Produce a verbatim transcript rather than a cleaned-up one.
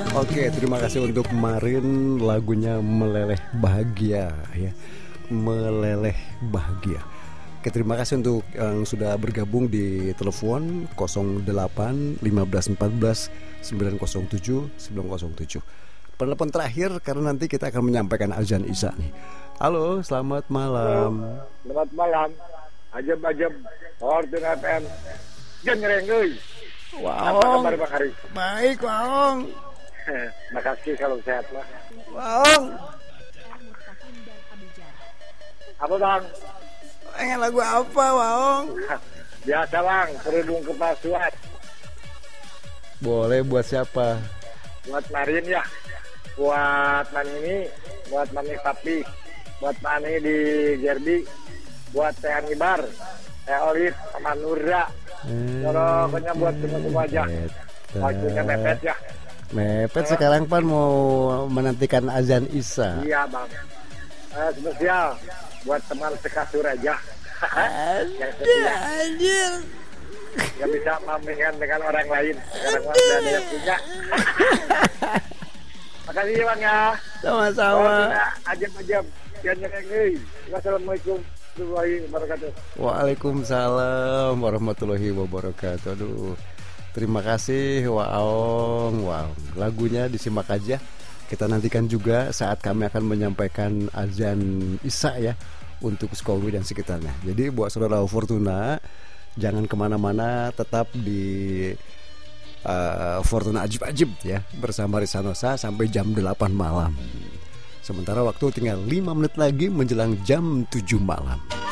Oke, terima kasih untuk Marin, lagunya Meleleh Bahagia ya. Meleleh Bahagia. Oke, terima kasih untuk yang sudah bergabung di telepon nol delapan lima belas empat belas sembilan nol tujuh sembilan nol tujuh. Penelpon terakhir karena nanti kita akan menyampaikan azan Isya nih. Halo, selamat malam. Halo, selamat malam. Ajab-ajab Fortune F M. Jengreng euy. Wow. Apa kabar Bang Hari? Baik, Waong. Makasih kalau sehat lah. Waong. Apa Bang? Pengen lagu apa, Waong? Biasa Bang, kerudung kepalsuan. Boleh buat siapa? Buat Marin ya. Buat Mani ini, buat Mani Papi, buat Mani di Gerbi, buat Teh Anibar, Teh Olit, sama Nurra. Pokoknya buat semua aja. Waktunya mepet ya. Mepet sekarang Pan mau menantikan azan Isya. Iya Bang. Eh, spesial buat teman sekasur aja. Yang setia. Anjir. Gak bisa mamingan dengan orang lain. Sekarang mah udah ada yang punya. Makasih ya Bang ya. Sama-sama. Ajam-ajam. Jangan nyereng. Wassalamualaikum warahmatullahi wabarakatuh. Waalaikumsalam warahmatullahi wabarakatuh. Aduh, terima kasih Waong. Wow, lagunya disimak aja. Kita nantikan juga saat kami akan menyampaikan azan Isya ya untuk Sukabumi dan sekitarnya. Jadi buat saudara Fortuna, jangan kemana-mana, tetap di uh, Fortuna Ajib-Ajib ya bersama Risanosa sampai jam delapan malam. Sementara waktu tinggal lima menit lagi menjelang jam tujuh malam.